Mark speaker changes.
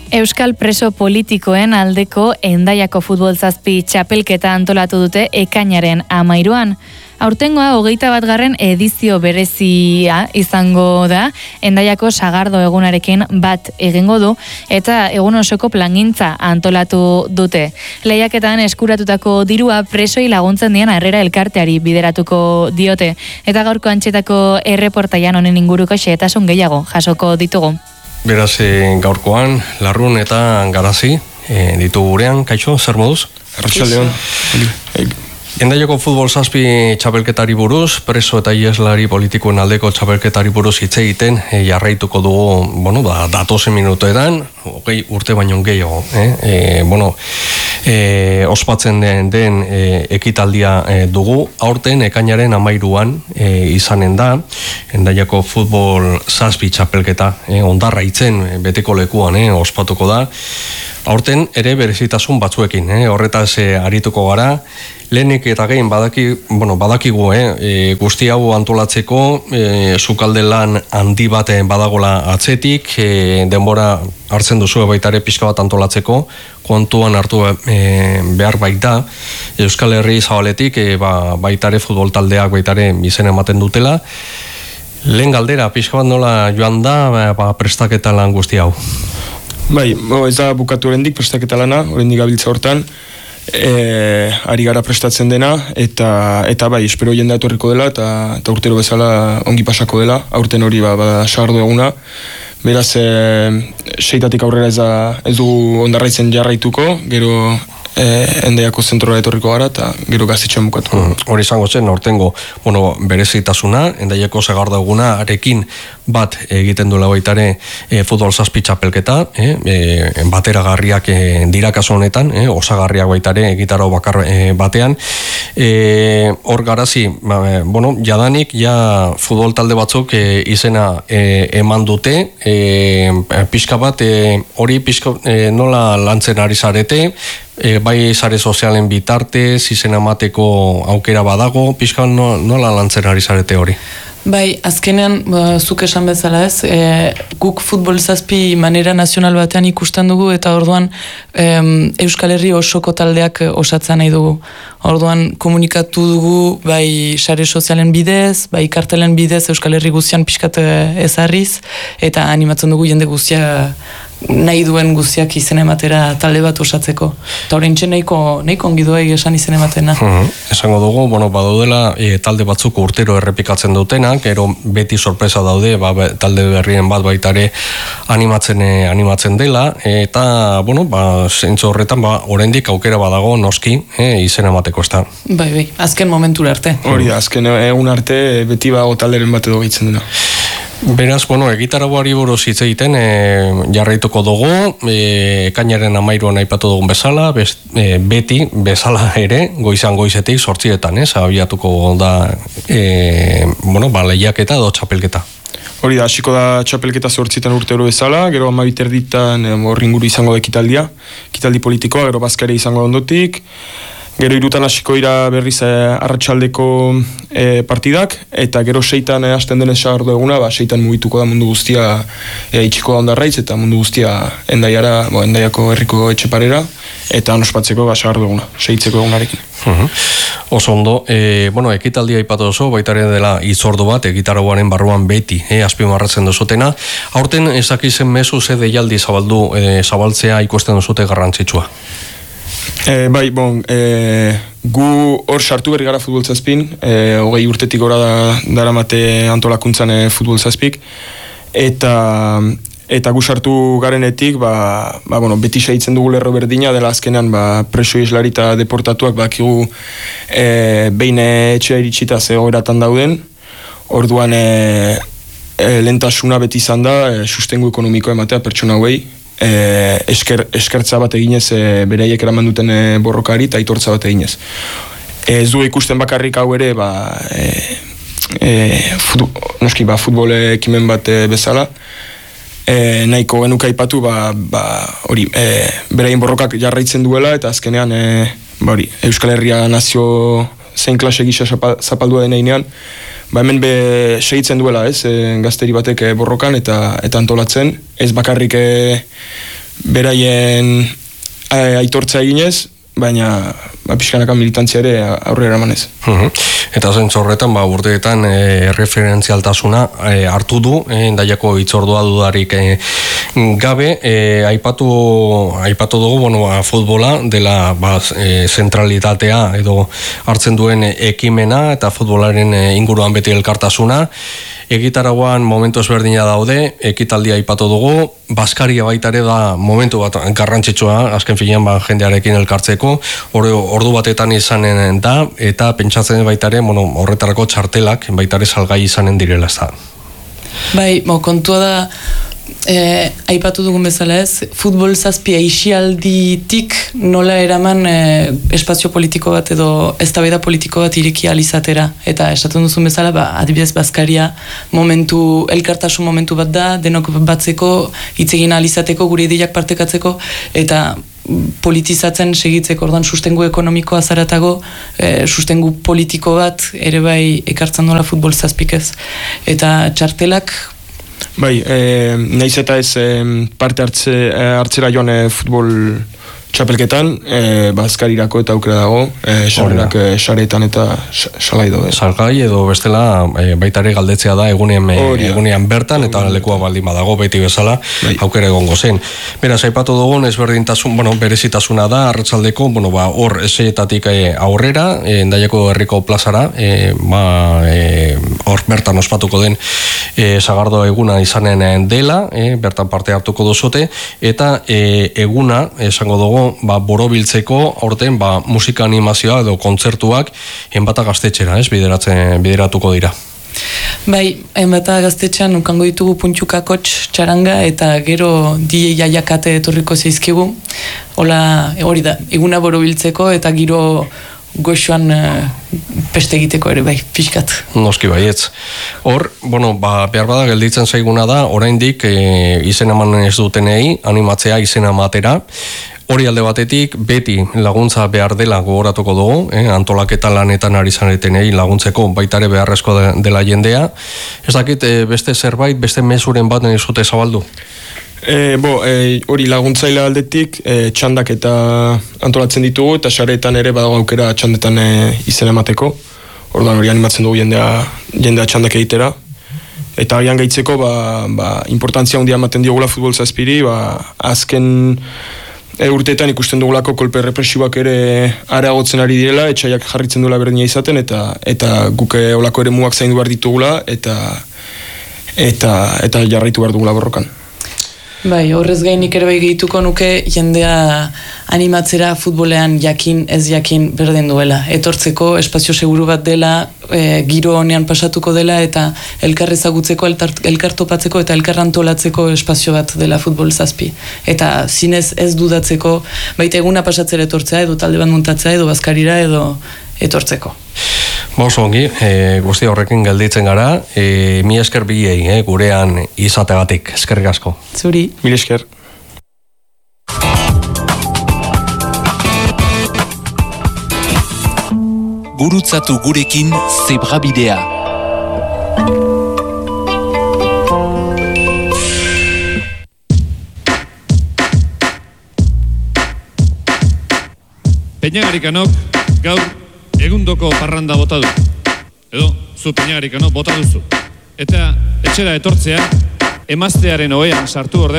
Speaker 1: Euskal preso politikoen aldeko Hendaiako futbol 7 txapelketa antolatu dute ekainaren 13an. Aurtengoa 21. edizio berezia izango da, Hendaiako sagardo egunarekin bat egingo du, eta egun osoko plangintza antolatu dute. Lehiaketan eskuratutako dirua presoi laguntzen dien Harrera elkarteari bideratuko diote, eta gaurko antxetako erreportaian honen inguruko xehetasun gehiago jasoko ditugu.
Speaker 2: Beraz, gaurkoan, Larrun eta Garazi ditugu gurean. Kaixo, zer moduz?
Speaker 3: Arratsaldeon.
Speaker 2: Hendaiako futbol 7 txapelketari buruz, preso eta ieslari politikoen aldeko txapelketari buruz hitz egiten jarraituko dugu, datozen minutoetan, 20 urte baino gehiago. Ospatzen den ekitaldia dugu, aurten ekainaren 13an izanen da, Hendaiako futbol 7 txapelketa, Ondarra itzen beteko lekuan ospatuko da, aurten ere berezitasun batzuekin, horretaz arituko gara. Lehenik eta gehin badakigu guzti hau antolatzeko sukalde lan handi bat badagola atzetik, denbora hartzen duzu baitare pixka bat antolatzeko, kontuan hartu behar baita Euskal Herri zabaletik baitare futbol taldeak baitare izen ematen dutela. Lehen galdera, pixka bat nola joan da prestaketa lan guzti hau?
Speaker 3: Bai, ez da bukatu oraindik prestaketa lana, oraindik gabiltza hortan. Ari gara prestatzen dena eta bai, espero jendea etorriko dela eta urtero bezala ongi pasako dela, aurten hori sagardo eguna, beraz 6tatik aurrera ez du Ondarraitzen jarraituko, gero Hendaiako zentrora etorriko gara eta gero Gaztetxean bukatuko.
Speaker 2: Hori izango zen, aurtengo berezitasuna, Hendaiako sagardo eguna arekin bat egiten duela baitare futbol 7 txapelketa, bateragarriak dira kasu honetan, osagarriak baitare egitarau bakar batean. Hor Garazi, jadanik futbol talde batzuk izena eman dute, pixka bat, hori nola lantzen ari zarete, bai sare sozialen bitartez, izen emateko aukera badago, pixka nola lantzen ari zarete hori?
Speaker 4: Bai, azkenean, zuk esan bezala ez, guk futbol 7 manera nazional batean ikusten dugu eta orduan Euskal Herri osoko taldeak osatzen nahi dugu. Orduan komunikatu dugu bai sare sozialen bidez, bai kartelen bidez Euskal Herri guztian pixkat ezarriz eta animatzen dugu jende guztia nahi duen guztiak izen ematera talde bat osatzeko. Eta horreintxe nahiko ongi doa esan izen ematena.
Speaker 2: Esango dugu, badaudela talde batzuk urtero errepikatzen dutenak, ero beti sorpresa daude, talde berrien bat baitare animatzen dela, eta, zentzu horretan, oraindik aukera badago noski izen emateko, ez da?
Speaker 4: Bai, azken momentura arte.
Speaker 3: Hori da, azken egun arte beti talderen bat edo gehitzen dena.
Speaker 2: Beraz, egitarauari buruz hitz egiten jarraituko dugu, ekainaren 13an aipatu dugun bezala, beti bezala ere, goizan goizetik 8etan, abiatuko da lehiaketa edo txapelketa.
Speaker 3: Hori da, hasiko da txapelketa 8etan urtero bezala, gero 12:30 horri inguru izango da ekitaldi politikoa, gero bazkari izango ondotik. Gero 3 hasiko ira berriz arratsaldeko partidak, eta gero 6 hasten denez sagardo eguna, 6 mugituko da mundu guztia itxiko da Ondarraitz, eta mundu guztia Hendaiako herriko etxeparera, eta ospatzeko sagardo eguna, 6 egunarekin.
Speaker 2: Oso ondo, ekitaldia aipatu oso, baitare dela hitzordu bat, egitarauaren barruan beti, azpimarratzen duzutena. Aurten ezakizen mezu ze deialdi zabaltzea ikusten duzute garrantzitsua?
Speaker 3: Bai, gu hor sartu berri gara futbol 7, 20 urtetik gora daramate antolakuntzan futbol 7, eta gu sartu garenetik, beti saitzen dugu lerro berdina, dela azkenean preso islari eta deportatuak bakigu behin etxea iritsita zegoeratan dauden, orduan lehentasuna beti izan da, sustengu ekonomikoa ematea pertsona hauei, eskertza bat eginez beraiek eraman duten borrokari eta aitortza bat eginez. Ez du ikusten bakarrik hau ere futbol ekimen bat bezala, nahiko genuka aipatu beraien borrokak jarraitzen duela eta azkenean Euskal Herria nazio zein klase gisa zapaldua deneinean, hemen segitzen duela, gazteri batek borrokan eta antolatzen, ez bakarrik beraien aitortza eginez, baina pixkanaka militantzia ere aurrera eramanez.
Speaker 2: Eta zentzu horretan, urteetan referentzialtasuna hartu du, Hendaiako hitzordua dudarik gabe, aipatu dugu, futbola dela zentralitatea edo hartzen duen ekimena eta futbolaren inguruan beti elkartasuna. Egitarauan momentu ezberdina daude, ekitaldia aipatu dugu, Baskaria baita ere da momentu bat garrantzitsua, azken finean jendearekin elkartzeko, ordu batetan izanen da, eta pentsatzen baita ere, horretarako txartelak baita ere salgai izanen direla ez da.
Speaker 4: Bai, kontua da, aipatu dugun bezala ez, futbol zazpi aixialditik nola eraman espazio politiko bat edo eztabaida politiko bat ireki alizatera. Eta esaten duzun bezala, adibidez Baskaria elkartasun momentu bat da, denok batzeko, hitz egin alizateko, gure ideiak partekatzeko, eta politizatzen segitzeko, ordan sustengu ekonomikoa zaratago, sustengu politiko bat ere bai ekartzen dola futbol zazpik ez. Eta txartelak
Speaker 3: Bai, nahiz eta ez parte hartzera joan futbol txapelketan, Baskarirako eta aukera dago, sarrerak saretan eta salgai daude.
Speaker 2: Salgai edo bestela baitare galdetzea da egunean bertan eta lekua baldin badago beti bezala aukera egongo zen. Beraz, aipatu dugun ezberdintasun, berezitasuna da arratsaldeko, hor eseietatik aurrera, Hendaiako herriko plazara, hor bertan ospatuko den sagardo eguna izanen dela, bertan parte hartuko duzute, eta eguna, esango dugu, borobiltzeko aurten musika animazioa edo kontzertuak enbata gaztetxera, bideratuko dira.
Speaker 4: Bai, enbata gaztetxean ukango ditugu puntxukakotx txaranga eta gero DJ jaiakate etorriko zeizkigu. Hori da, eguna borobiltzeko eta giro goxoan peste egiteko ere, pixkat.
Speaker 2: Noski baietz. Hor, behar bada gelditzen zaiguna da, oraindik izen eman ez dutenei, animatzea izen ematera. Hori alde batetik, beti laguntza behar dela gogoratuko dugu, antolaketa lanetan ari zanetenei laguntzeko baitare beharrezko dela jendea. Ez dakit, beste zerbait, beste mezuren bat nahi zute zabaldu?
Speaker 3: Hori laguntzaile aldetik, txandak eta antolatzen ditugu, eta saretan ere badago aukera txandetan izen emateko. Orduan hori animatzen dugu jendea txandak egitera. Eta agian gaitzeko, importantzia handia ematen diogula futbol zazpiri, azken urteetan ikusten dugulako kolpe represiboak ere areagotzen ari direla, etxaiak jarritzen duela berdina izaten, eta guk olako ere muak zaindu behar ditugula, eta jarraitu behar dugula borrokan.
Speaker 4: Bai, horrez gainik ere bai gehituko nuke jendea animatzera futbolean jakin ez jakin berden duela. Etortzeko espazio seguru bat dela, giro honean pasatuko dela eta elkar ezagutzeko, elkar topatzeko eta elkar antolatzeko espazio bat dela futbol zazpi. Eta zinez ez dudatzeko, baita eguna pasatzera etortzea edo talde bat muntatzea edo Baskarira edo etortzeko.
Speaker 2: Oso ongi, guzti horrekin gelditzen gara, mi esker bilei, gurean izategatik, eskerrik asko.
Speaker 4: Zuri.
Speaker 3: Mil esker.
Speaker 5: Gurutzatu gurekin Zebrabidea.
Speaker 6: Peñagarikanok gaur egundoko parranda bota du. Edo, zu Peñagarikano bota duzu. Eta etxera etortzea, emaztearen ohean sartu orde